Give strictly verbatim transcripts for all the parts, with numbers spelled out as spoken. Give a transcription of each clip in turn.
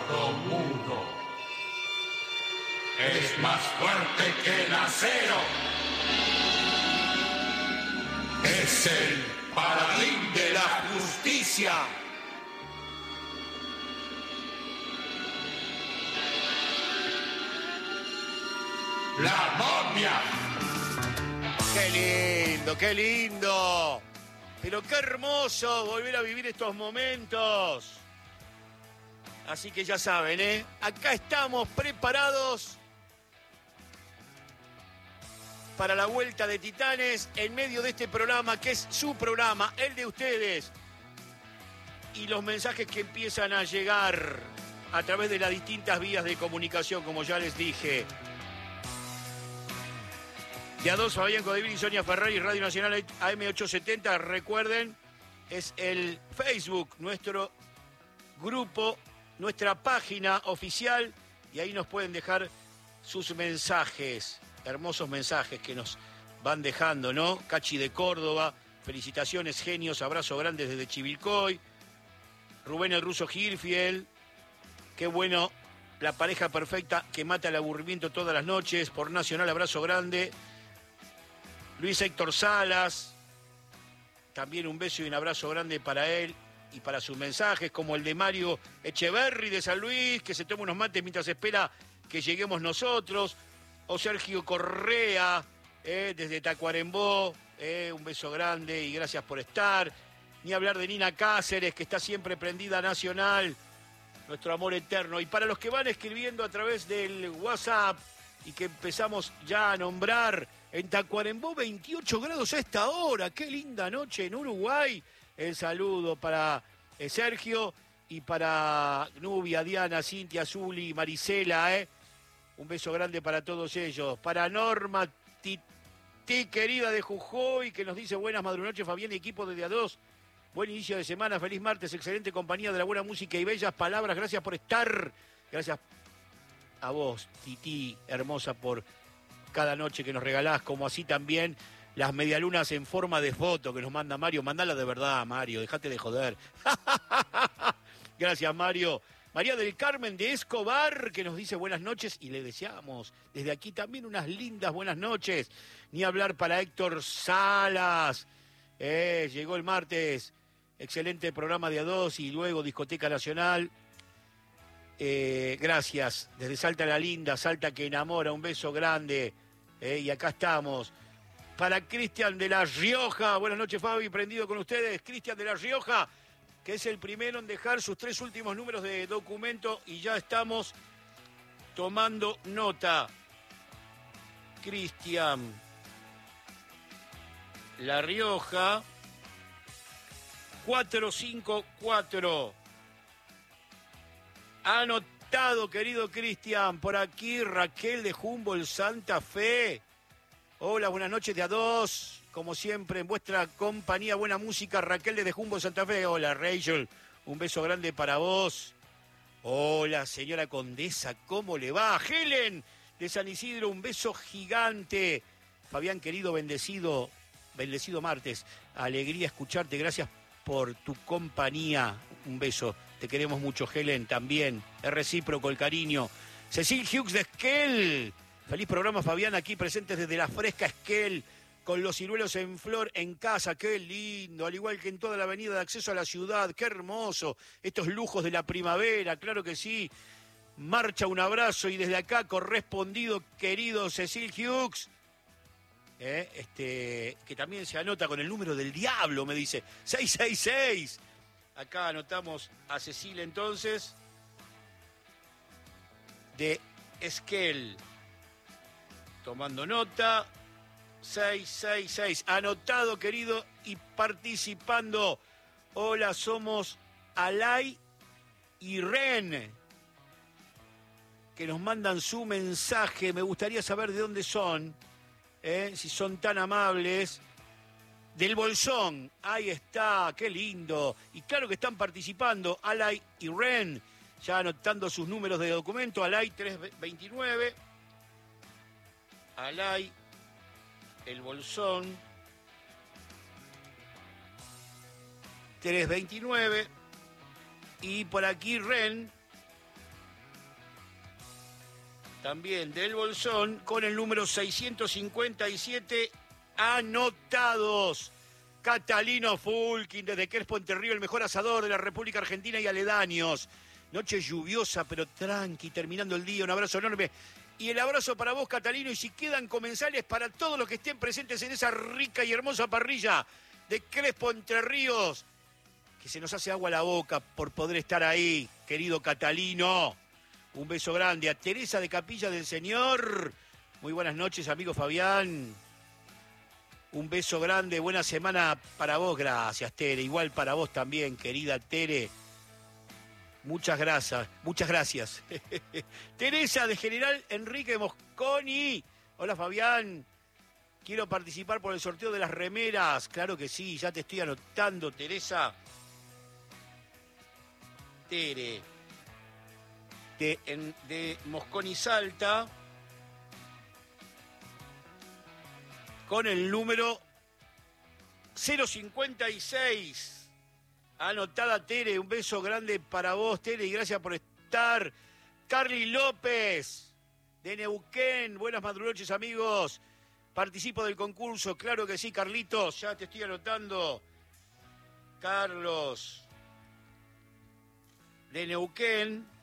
sordo mudo. Es más fuerte que el acero. Es el paladín de la justicia. La momia. ¡Qué lindo, qué lindo! Pero qué hermoso volver a vivir estos momentos. Así que ya saben, ¿eh? Acá estamos preparados para la vuelta de Titanes en medio de este programa, que es su programa, el de ustedes. Y los mensajes que empiezan a llegar a través de las distintas vías de comunicación, como ya les dije. De A dos, Fabián Codevil y Sonia Ferrari, Radio Nacional A M ochocientos setenta. Recuerden, es el Facebook, nuestro grupo, nuestra página oficial, y ahí nos pueden dejar sus mensajes, hermosos mensajes que nos van dejando, ¿no? Cachi de Córdoba, felicitaciones, genios, abrazo grande desde Chivilcoy. Rubén el Ruso Hirfield, qué bueno, la pareja perfecta que mata el aburrimiento todas las noches. Por Nacional, abrazo grande. Luis Héctor Salas, también un beso y un abrazo grande para él y para sus mensajes, como el de Mario Echeverri de San Luis, que se toma unos mates mientras espera que lleguemos nosotros, o Sergio Correa, eh, desde Tacuarembó, eh, un beso grande y gracias por estar. Ni hablar de Nina Cáceres, que está siempre prendida a Nacional, nuestro amor eterno. Y para los que van escribiendo a través del WhatsApp y que empezamos ya a nombrar, en Tacuarembó veintiocho grados a esta hora, qué linda noche en Uruguay. El saludo para eh, Sergio y para Nubia, Diana, Cintia, Zuli, Marisela, ¿eh? Un beso grande para todos ellos. Para Norma, Titi, querida de Jujuy, que nos dice buenas madrunoches, Fabián y equipo de Día dos. Buen inicio de semana, feliz martes, excelente compañía de la buena música y bellas palabras. Gracias por estar. Gracias a vos, Titi, hermosa, por cada noche que nos regalás, como así también las medialunas en forma de foto que nos manda Mario. Mandala de verdad, Mario, dejate de joder. Gracias, Mario. María del Carmen de Escobar, que nos dice buenas noches y le deseamos desde aquí también unas lindas buenas noches. Ni hablar para Héctor Salas. Eh, llegó el martes, excelente programa de A dos y luego Discoteca Nacional. Eh, gracias, desde Salta la Linda, Salta que enamora, un beso grande. Eh, y acá estamos. Para Cristian de La Rioja, buenas noches, Fabi, prendido con ustedes. Cristian de La Rioja, que es el primero en dejar sus tres últimos números de documento y ya estamos tomando nota. Cristian La Rioja, cuatro cinco cuatro. Anotado, querido Cristian. Por aquí Raquel de Humboldt, Santa Fe. Hola, buenas noches de A dos. Como siempre, en vuestra compañía, buena música. Raquel de Humboldt, Santa Fe. Hola, Rachel. Un beso grande para vos. Hola, señora Condesa. ¿Cómo le va? Helen de San Isidro. Un beso gigante. Fabián, querido, bendecido. Bendecido martes. Alegría escucharte. Gracias por tu compañía. Un beso. Te queremos mucho, Helen, también. Es recíproco el cariño. Cecil Hughes de Esquel. Feliz programa, Fabián, aquí presentes desde la fresca Esquel, con los ciruelos en flor en casa. Qué lindo, al igual que en toda la avenida de acceso a la ciudad. Qué hermoso. Estos lujos de la primavera, claro que sí. Marcha, un abrazo y desde acá correspondido, querido Cecil Hughes. Eh, este, que también se anota con el número del diablo, me dice. seis seis seis. Acá anotamos a Cecilia entonces, de Esquel. Tomando nota, seis seis seis. Anotado, querido, y participando. Hola, somos Alay y Ren, que nos mandan su mensaje. Me gustaría saber de dónde son, ¿eh? Si son tan amables. Del Bolsón, ahí está, qué lindo. Y claro que están participando, Alay y Ren, ya anotando sus números de documento. Alay trescientos veintinueve, Alay, el Bolsón, trescientos veintinueve, y por aquí Ren, también del Bolsón, con el número seiscientos cincuenta y siete anotados. Catalino Fulkin, desde Crespo, Entre Ríos, el mejor asador de la República Argentina y aledaños. Noche lluviosa, pero tranqui, terminando el día. Un abrazo enorme. Y el abrazo para vos, Catalino. Y si quedan comensales, para todos los que estén presentes en esa rica y hermosa parrilla de Crespo, Entre Ríos, que se nos hace agua a la boca por poder estar ahí, querido Catalino. Un beso grande a Teresa de Capilla del Señor. Muy buenas noches, amigo Fabián. Un beso grande, buena semana para vos, gracias, Tere. Igual para vos también, querida Tere. Muchas gracias, muchas gracias. Teresa de General Enrique Mosconi. Hola, Fabián. Quiero participar por el sorteo de las remeras. Claro que sí, ya te estoy anotando, Teresa. Tere. De, en, de Mosconi Salta, con el número cero cincuenta y seis. Anotada, Tere, un beso grande para vos, Tere, y gracias por estar. Carly López, de Neuquén, buenas madrugoches, amigos. Participo del concurso, claro que sí, Carlitos, ya te estoy anotando. Carlos, de Neuquén.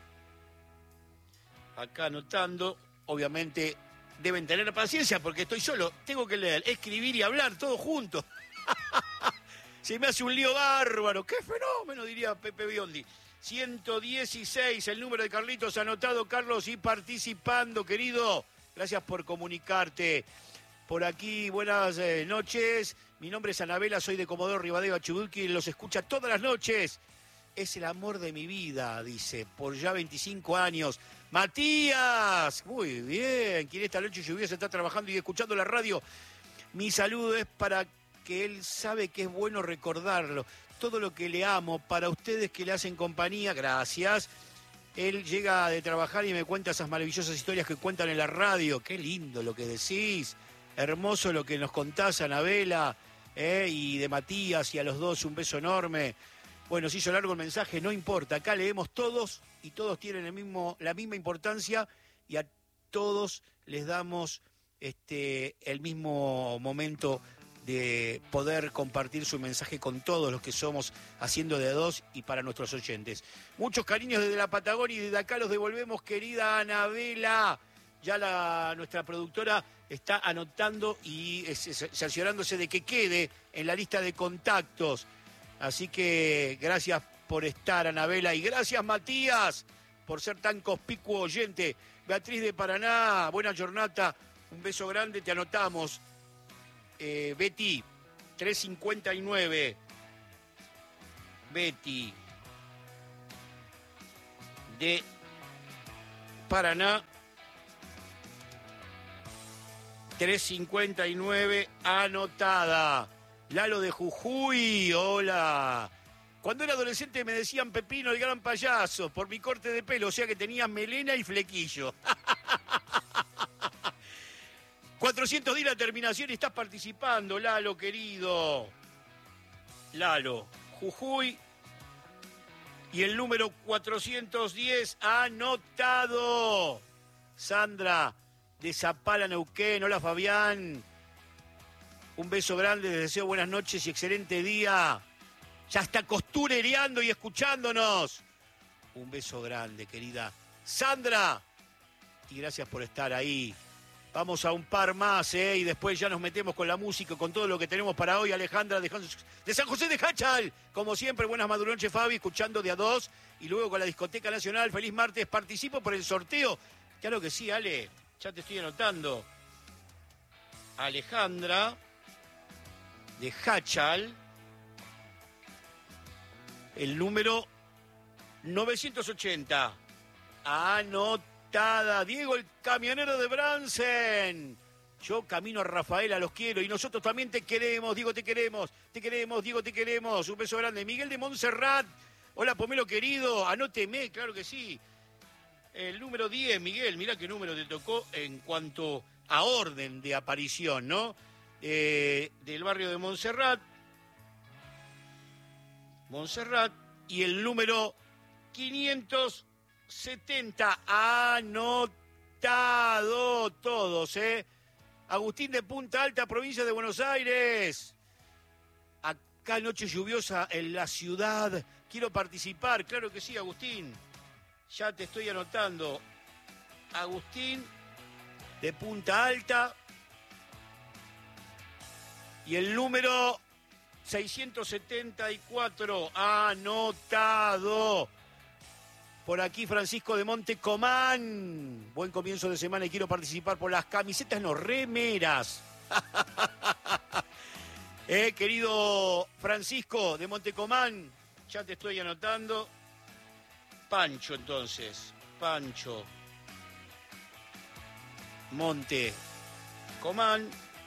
Acá anotando, obviamente deben tener paciencia porque estoy solo, tengo que leer, escribir y hablar todo junto. Se me hace un lío bárbaro, qué fenómeno, diría Pepe Biondi. ciento dieciséis, el número de Carlitos anotado, Carlos, y participando, querido. Gracias por comunicarte. Por aquí, buenas eh, noches. Mi nombre es Anabela, soy de Comodoro Rivadavia, Chubut, y los escucha todas las noches. Es el amor de mi vida, dice, por ya veinticinco años. Matías, muy bien, quien esta noche lluviosa está trabajando y escuchando la radio. Mi saludo es para que él sabe que es bueno recordarlo. Todo lo que le amo, para ustedes que le hacen compañía, gracias. Él llega de trabajar y me cuenta esas maravillosas historias que cuentan en la radio. Qué lindo lo que decís, hermoso lo que nos contás, Anabela, ¿eh? Y de Matías, y a los dos un beso enorme. Bueno, se hizo largo el mensaje, no importa, acá leemos todos y todos tienen el mismo, la misma importancia y a todos les damos este, el mismo momento de poder compartir su mensaje con todos los que somos haciendo de a dos y para nuestros oyentes. Muchos cariños desde la Patagonia y desde acá los devolvemos, querida Anabela. Ya la, nuestra productora está anotando y cerciorándose de que quede en la lista de contactos. Así que gracias por estar, Anabela, y gracias, Matías, por ser tan conspicuo oyente. Beatriz de Paraná, buena jornada, un beso grande, te anotamos. Eh, Betty, trescientos cincuenta y nueve. Betty de Paraná, trescientos cincuenta y nueve, anotada. Lalo de Jujuy, hola. Cuando era adolescente me decían Pepino el gran payaso por mi corte de pelo, o sea que tenía melena y flequillo. cuatrocientos días la terminación y estás participando, Lalo, querido. Lalo, Jujuy. Y el número cuatrocientos diez, anotado. Sandra, de Zapala, Neuquén. Hola, Fabián. Un beso grande, les deseo buenas noches y excelente día. Ya está costurereando y escuchándonos. Un beso grande, querida Sandra. Y gracias por estar ahí. Vamos a un par más, ¿eh? Y después ya nos metemos con la música, con todo lo que tenemos para hoy. Alejandra de, de San José de Hachal. Como siempre, buenas madrugoches, Fabi, escuchando de a dos. Y luego con la Discoteca Nacional. Feliz martes. Participo por el sorteo. Claro que sí, Ale. Ya te estoy anotando. Alejandra de Hachal. El número novecientos ochenta. Anotada. Diego, el camionero de Bransen. Yo camino a Rafaela, los quiero. Y nosotros también te queremos. Diego, te queremos. Te queremos, Diego, te queremos. Un beso grande. Miguel de Montserrat. Hola, Pomelo querido. Anóteme, claro que sí. El número diez, Miguel. Mirá qué número te tocó en cuanto a orden de aparición, ¿no? Eh, del barrio de Montserrat. Montserrat. Y el número quinientos setenta, anotado todos, ¿eh? Agustín de Punta Alta, provincia de Buenos Aires. Acá noche lluviosa en la ciudad. Quiero participar, claro que sí, Agustín. Ya te estoy anotando. Agustín de Punta Alta. Y el número seiscientos setenta y cuatro, anotado. Por aquí Francisco de Montecomán. Buen comienzo de semana y quiero participar por las camisetas, no, remeras. eh, querido Francisco de Montecomán, ya te estoy anotando. Pancho entonces, Pancho Montecomán.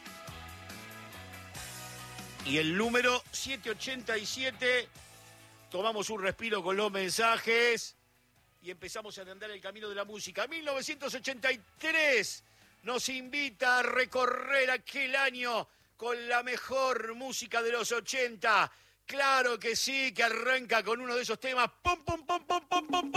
Y el número setecientos ochenta y siete, tomamos un respiro con los mensajes y empezamos a andar el camino de la música. mil novecientos ochenta y tres nos invita a recorrer aquel año con la mejor música de los ochenta. Claro que sí, que arranca con uno de esos temas. ¡Pum, pum, pum, pum, pum, pum!